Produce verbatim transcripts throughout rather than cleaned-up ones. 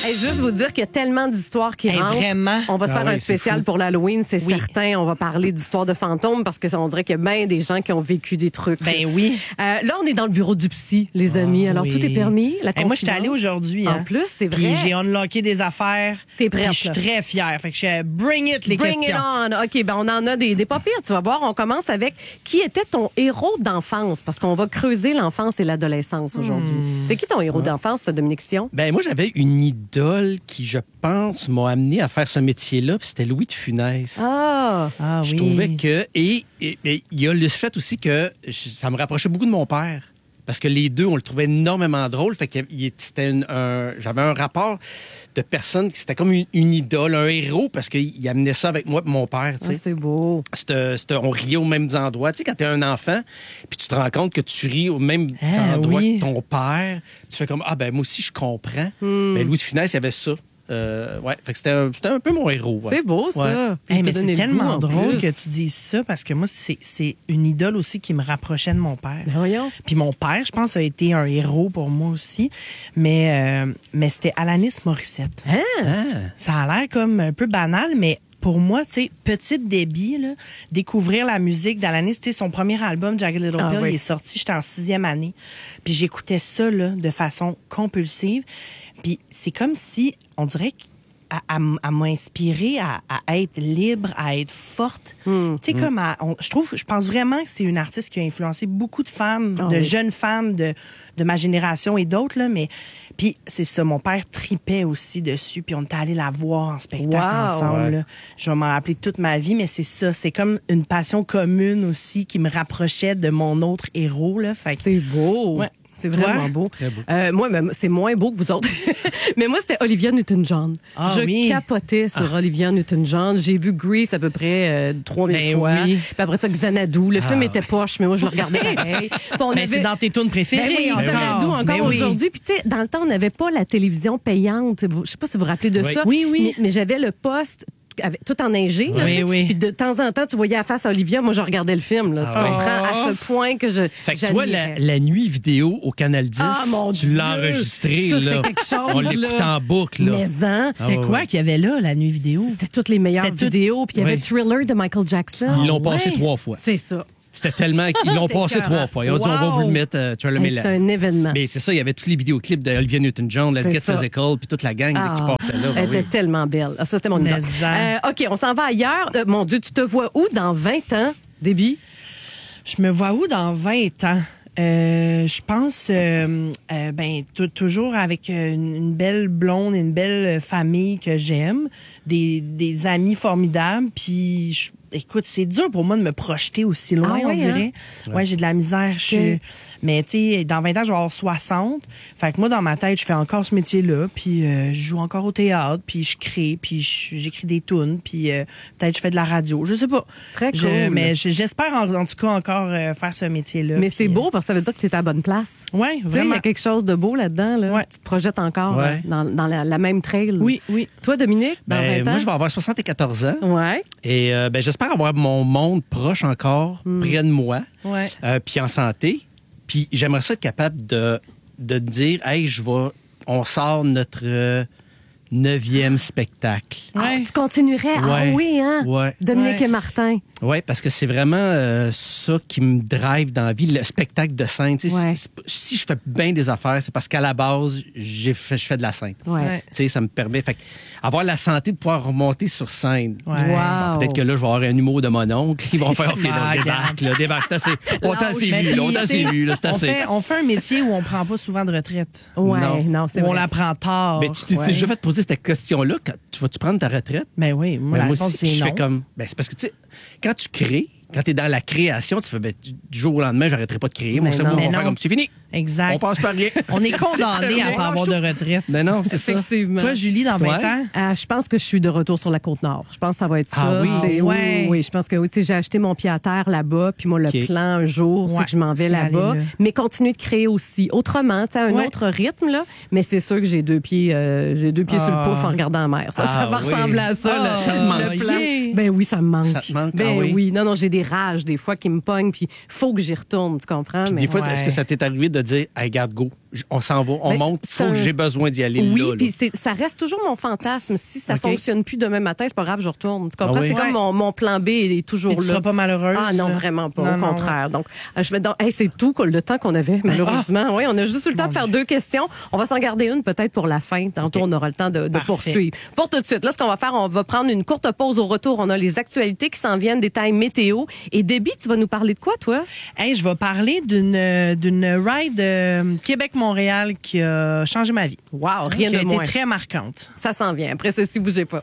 Hey, juste vous dire qu'il y a tellement d'histoires qui Hey, rentrent. vraiment? On va se Ah faire oui, un c'est spécial fou. pour l'Halloween, c'est Oui. certain. On va parler d'histoires de fantômes parce que ça, on dirait qu'il y a bien des gens qui ont vécu des trucs. Ben oui. Euh, là, on est dans le bureau du psy, les amis. Alors, oui. tout est permis. La Hey, moi, je suis confidence. allée aujourd'hui. Hein. En plus, c'est vrai. Puis j'ai unlocké des affaires. T'es prête, Puis je suis là. très fière. Fait que je suis bring it, les Bring questions. it on. OK, ben on en a des, des pas pires, tu vas voir. On commence avec qui était ton héros d'enfance? Parce qu'on va creuser l'enfance et l'adolescence aujourd'hui. Hmm. C'est qui ton héros d'enfance, Dominique Sion? Ben moi, j'avais une idole qui, je pense, m'a amené à faire ce métier-là, puis c'était Louis de Funès. Ah! Ah oui. Je trouvais que... Et et- et il y a le fait aussi que je- ça me rapprochait beaucoup de mon père. Parce que les deux, on le trouvait énormément drôle. Fait que il- c'était une- un, j'avais un rapport de personne qui c'était comme une, une idole, un héros, parce qu'il amenait ça avec moi et mon père. Tu Ah, sais. c'est beau. C'était- c'était- on riait aux mêmes endroits. Tu sais, quand t'es un enfant, puis tu te rends compte que tu ris aux mêmes Ah, endroits oui. que ton père, tu fais comme, ah ben moi aussi, je comprends. Hmm. Ben, Louis de Funès, il y avait ça. Euh, ouais, fait que c'était un, c'était un peu mon héros. ouais. C'est beau, ça. Ouais. Il Hey, t'a mais donné c'est le goût, tellement en drôle plus. que tu dises ça parce que moi, c'est, c'est une idole aussi qui me rapprochait de mon père. Ben voyons. Puis mon père, je pense, a été un héros pour moi aussi. Mais, euh, mais c'était Alanis Morissette. Hein? Ah. Ça a l'air comme un peu banal, mais pour moi, tu sais, petite débit, là, découvrir la musique d'Alanis, tu sais, son premier album, Jagged Little Ah Pill, oui. il est sorti, j'étais en sixième année. Puis j'écoutais ça, là, de façon compulsive. Puis c'est comme si, on dirait qu'elle elle, elle m'a inspirée à, à être libre, à être forte. Hmm. Tu sais, comme, à- on- je trouve, je pense vraiment que c'est une artiste qui a influencé beaucoup de femmes, Ah de oui. jeunes femmes de, de ma génération et d'autres, là, mais puis c'est ça, mon père tripait aussi dessus, puis on était allé la voir en spectacle Wow. ensemble. Ouais. là. Je vais m'en rappeler toute ma vie, mais c'est ça, c'est comme une passion commune aussi qui me rapprochait de mon autre héros, là. Fait que, C'est beau. Ouais. C'est Toi? vraiment beau. Très beau. Euh, moi, même, c'est moins beau que vous autres. Mais moi, c'était Olivia Newton-John. Ah Je oui. capotais sur Olivia Newton-John. J'ai vu Grease à peu près euh, trois mille Ben fois. oui. Puis après ça, Xanadu. Le film ouais. était poche, mais moi, je le regardais pareil. Puis on ben, avait- c'est dans tes tunes Ben préférées. oui, encore. Xanadu encore Ben oui. aujourd'hui. Puis tu sais, dans le temps, on n'avait pas la télévision payante. Vous- Je sais pas si vous vous rappelez de Oui. ça. Oui, oui. Mais, mais j'avais le poste avec- tout enneigé. là, Oui, tu sais. oui. Puis de temps en temps, tu voyais la face à Olivia. Moi, je regardais le film. Là, tu Ah comprends? À ce point que je Fait que toi, la, j'admirais. la nuit vidéo au Canal dix, Ah, mon tu Dieu! l'as enregistré. Ça, là. c'était quelque chose, On l'écoute là. en boucle. Là. Mais hein, C'était Ah ouais, quoi ouais. qu'il y avait là, la nuit vidéo? c'était toutes les meilleures C'était tout- vidéos. Puis il y avait Oui. Thriller de Michael Jackson. Ils l'ont passé ouais. trois fois. C'est ça. C'était tellement qu'ils l'ont C'était passé écœurant. trois fois. Ils ont dit, on va Wow. vous le mettre, euh, Charlie Hey, Miller. c'est un événement. Mais c'est ça, il y avait tous les vidéoclips d'Olivia Newton-John, Let's C'est Get ça. Physical, puis toute la gang là, qui Ah, passait là. Ben elle oui. était tellement belle. Ah, ça, c'était mon Mais idole. en. Euh, OK, on s'en va ailleurs. Euh, mon Dieu, tu te vois où dans vingt ans, Déby? Je me vois où dans vingt ans? Euh, je pense, euh, euh, ben, tou- toujours avec euh, une, une belle blonde et une belle famille que j'aime, des, des amis formidables, puis je- écoute, c'est dur pour moi de me projeter aussi loin, Ah on oui, dirait. Ouais, j'ai de la misère. Je suis... Mais tu sais, dans vingt ans, je vais avoir soixante. Fait que moi, dans ma tête, je fais encore ce métier-là, puis euh, je joue encore au théâtre, puis je crée, puis je- j'écris des tunes, puis euh, peut-être je fais de la radio. Je sais pas. Très Je- cool. mais je- j'espère en, en tout cas encore euh, faire ce métier-là. Mais puis, c'est beau parce que ça veut dire que tu es à la bonne place. euh, Ouais, Tu sais, il y vraiment. a quelque chose de beau là-dedans. Là. Ouais. Tu te projettes encore Ouais. euh, dans, dans la, la même trail. Oui, oui. Toi, Dominique, dans Ben, vingt ans? moi, je vais avoir soixante-quatorze ans. Ouais. Et euh, ben, j'espère avoir mon monde proche encore, Hmm. près de moi, Ouais. euh, puis en santé. Puis j'aimerais ça être capable de, de dire, hey, je vais, on sort notre euh, neuvième spectacle. Ah, Ouais. tu continuerais? Ah Ouais. oui, hein? Ouais. Dominique Ouais. et Martin. Oui, parce que c'est vraiment euh, ça qui me drive dans la vie, le spectacle de scène. Tu sais, Ouais. si, si je fais bien des affaires, c'est parce qu'à la base, j'ai fait, je fais de la scène. Ouais. Ouais. Tu sais, ça me permet. Fait que avoir la santé de pouvoir remonter sur scène. Ouais. Wow. Peut-être que là, je vais avoir un humour de mon oncle. Ils vont faire, OK, Ah, là, débarque, là, débarque. C'est assez, on t'a assez Mais vu, là, on puis, t'a assez tu sais, vu, là, c'est on assez. fait, on fait un métier où on prend pas souvent de retraite. Ouais, Non. non, c'est Où on vrai. la prend tard. Mais tu t'es Ouais. déjà fait poser cette question-là. Quand, tu vas-tu prendre ta retraite? Ben oui, moi, Ben, la moi réponse, aussi, c'est je non. fais comme. Ben, c'est parce que, tu sais, quand tu crées, quand tu es dans la création, tu fais, ben, du jour au lendemain, j'arrêterai pas de créer. Mon Mais cerveau non. va Mais faire non. comme c'est fini. Exact. On passe par rien. On est condamné à pas avoir de retraite. Ben non, c'est ça. Effectivement. Toi, Julie, dans Toi? vingt ans? Ah, je pense que je suis de retour sur la Côte-Nord. Je pense que ça va être ça. Ah oui? C'est- Ouais. oui, oui, je pense que oui. Tu sais, j'ai acheté mon pied à terre là-bas, puis moi, le OK. plan un jour, c'est Ouais, que je m'en vais c'est là-bas. aller là. Mais continuer de créer aussi. Autrement, tu sais, à un Ouais. autre rythme, là. Mais c'est sûr que j'ai deux pieds, euh, j'ai deux pieds sur le Ah. pouf en regardant la mer. Ça, ça Ah va oui. ressembler à ça, Ah, là. ça te manque. Le plan. Yeah. Ben oui, ça me manque. Ça te manque, Ben ah oui? oui. Non, non, j'ai des rages, des fois, qui me pognent, puis faut que j'y retourne, tu comprends? Puis Mais des fois, ouais. est-ce que ça t'est arrivé de dire, hey, garde, go? on s'en va, on Ben, monte, c'est faut un- que j'ai besoin d'y aller Oui, là. là. puis c'est- ça reste toujours mon fantasme. Si ça OK. fonctionne plus demain matin, c'est pas grave, je retourne. Tu comprends? Ah oui? C'est comme Ouais. mon, mon plan B est toujours Et tu là. seras pas malheureuse? Ah non, là? vraiment pas. Non, au non, contraire. Donc, euh, je vais donc, hey, c'est tout le temps qu'on avait, malheureusement. Oui, on a juste eu le temps de faire deux questions. On va s'en garder une peut-être pour la fin. Tantôt, on aura le temps de, de Parfait. poursuivre. Pour tout de suite, là, ce qu'on va faire, on va prendre une courte pause. Au retour, on a les actualités qui s'en viennent, détails météo. Et Déby, tu vas nous parler de quoi, toi? Hey, je vais parler d'une euh, d'une ride euh, Québec-Montréal qui a changé ma vie. Wow, rien qui a de été moins. très marquante. Ça s'en vient. Après ceci, bougez pas.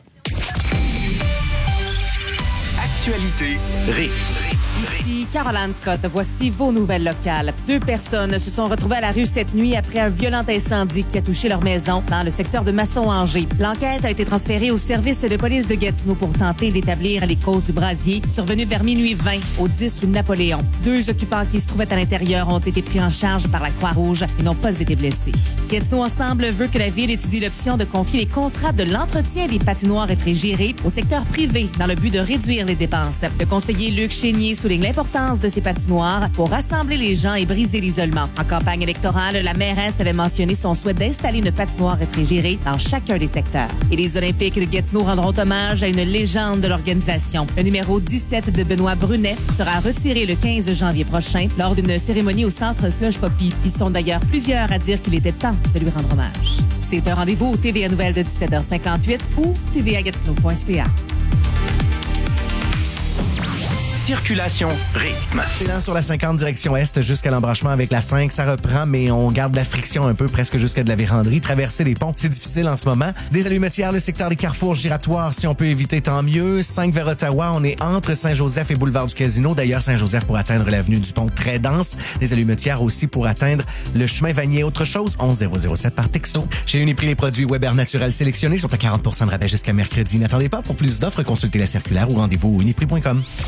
Actualité Ré. Ici Caroline Scott. Voici vos nouvelles locales. Deux personnes se sont retrouvées à la rue cette nuit après un violent incendie qui a touché leur maison dans le secteur de Masson-Angers. L'enquête a été transférée au service de police de Gatineau pour tenter d'établir les causes du brasier, survenu vers minuit vingt au dix rue Napoléon. Deux occupants qui se trouvaient à l'intérieur ont été pris en charge par la Croix-Rouge et n'ont pas été blessés. Gatineau Ensemble veut que la ville étudie l'option de confier les contrats de l'entretien des patinoires réfrigérées au secteur privé dans le but de réduire les dépenses. Le conseiller Luc Chénier souligne l'importance de ces patinoires pour rassembler les gens et briser l'isolement. En campagne électorale, la mairesse avait mentionné son souhait d'installer une patinoire réfrigérée dans chacun des secteurs. Et les Olympiques de Gatineau rendront hommage à une légende de l'organisation. Le numéro dix-sept de Benoît Brunet sera retiré le quinze janvier prochain lors d'une cérémonie au centre Slush Poppy. Ils sont d'ailleurs plusieurs à dire qu'il était temps de lui rendre hommage. C'est un rendez-vous au T V A Nouvelles de dix-sept heures cinquante-huit ou t v a gatineau point c a. Circulation rythme. C'est lent sur la cinquante direction est jusqu'à l'embranchement avec la cinq. Ça reprend, mais on garde la friction un peu presque jusqu'à de la Vérandrie. Traverser les ponts, c'est difficile en ce moment. Des allumetières, le secteur des carrefours giratoires, si on peut éviter, tant mieux. cinq vers Ottawa, on est entre Saint-Joseph et Boulevard du Casino. D'ailleurs, Saint-Joseph pour atteindre l'avenue du Pont, très dense. Des allumetières aussi pour atteindre le chemin Vanier. Autre chose, onze zéro zéro sept par texto. Chez Uniprix, les produits Weber naturels sélectionnés sont à quarante pour cent de rabais jusqu'à mercredi. N'attendez pas. Pour plus d'offres, consultez la circulaire ou rendez-vous au uniprix point com.